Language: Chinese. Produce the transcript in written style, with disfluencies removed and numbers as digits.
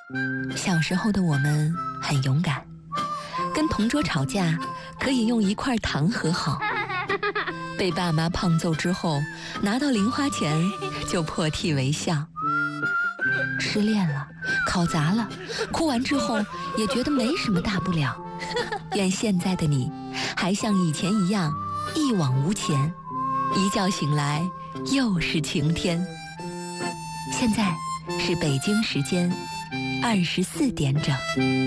小时候的我们很勇敢，跟同桌吵架可以用1块糖和好，被爸妈胖揍之后拿到零花钱就破涕为笑。失恋了，考砸了，哭完之后也觉得没什么大不了。愿现在的你还像以前一样一往无前，一觉醒来又是晴天。现在是北京时间24点整。